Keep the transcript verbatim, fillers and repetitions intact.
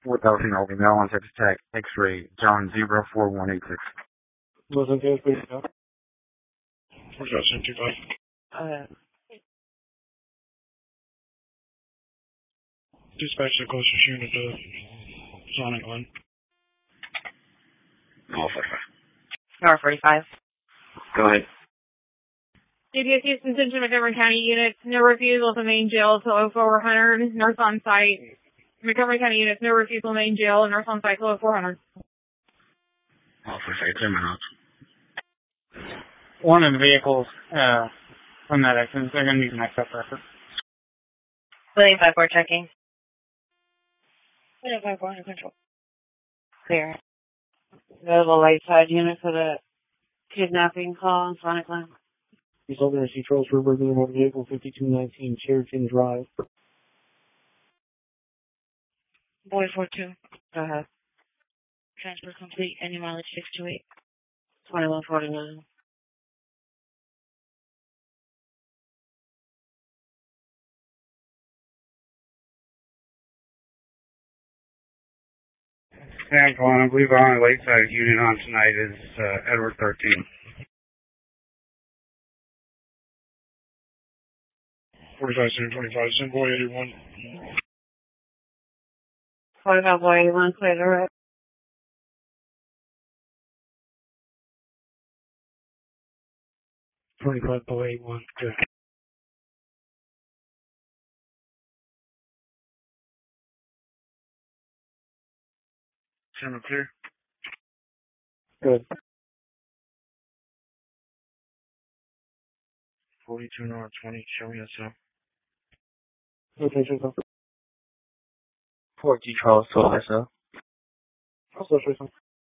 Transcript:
four thousand Albany, Mail on Texas Tech, X-ray, John zero four one eight six. Los Angeles, please, no. four thousand two five. Uh, Dispatch the closest unit to Sonic Line. Oh, five five. North forty-five. Go ahead. D P S Houston, Central Montgomery County units, no refusal to main jail till oh four hundred, nurse on site. Montgomery County units, no refusal to main jail, nurse on site till oh four hundred. Oh, five five, clear my house. One of the vehicles, uh, from that accident, they're going to need an accept record. William five four checking. William five four under control. Clear. Available light side unit for the kidnapping call on Sonic Line. He's holding a seat for regular motor vehicle fifty-two nineteen Sheraton Drive. Boy four two. Go ahead. Transfer complete. Any mileage six two eight. twenty-one forty-nine. San Juan, I believe our only lakeside unit on tonight is uh, Edward thirteen. forty-five seven twenty-five, Sim Boy eighty-one. forty-five boy eighty-one, clear the right. twenty-five Boy eighty-one, good. Center clear. Good. forty-two North twenty, showing us up. Location, sir. Fort D. Charles, so S O. Also,